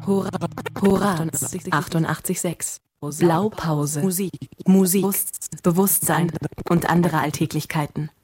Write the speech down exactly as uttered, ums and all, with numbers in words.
Hora, Horaz achtundachtzig Komma sechs. Blaupause. Musik. Musik. Bewusstsein und andere Alltäglichkeiten.